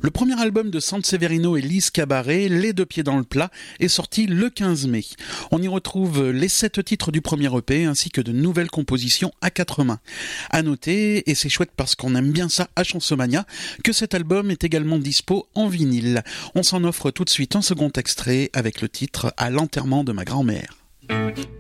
Le premier album de Sanseverino et Lise Cabaret, Les Deux Pieds dans le Plat, est sorti le 15 mai. On y retrouve les 7 titres du premier EP ainsi que de nouvelles compositions à 4 mains. À noter, et c'est chouette parce qu'on aime bien ça à Chansomania, que cet album est également dispo en vinyle. On s'en offre tout de suite un second extrait avec le titre « À l'enterrement de ma grand-mère ».